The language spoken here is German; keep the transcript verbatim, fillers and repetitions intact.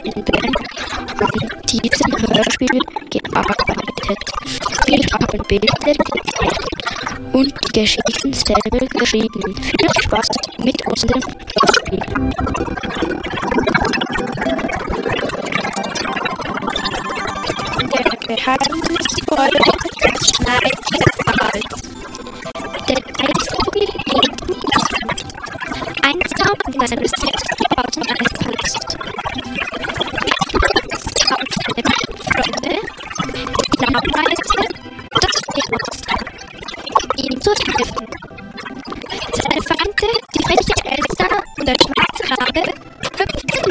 Filmen an diesem Hörspiel gearbeitet. Wir haben Bilder gezeichnet und die Geschichten selber geschrieben. Viel Spaß mit unserem Hörspiel. Der geheimnisvolle Schneidwald. Der Eisvogel geht in die Nacht, einsam in seinem selbstgebauten Eispalast. Er hat seine beiden Freunde, die Laura